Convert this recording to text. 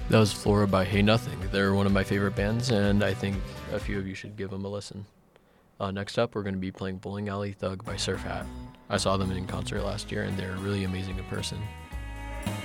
That was Flora by Hey Nothing. They're one of my favorite bands, and I think a few of you should give them a listen. Next up, we're going to be playing Bowling Alley Thug by Surf Hat. I saw them in concert last year, and they're really amazing in person.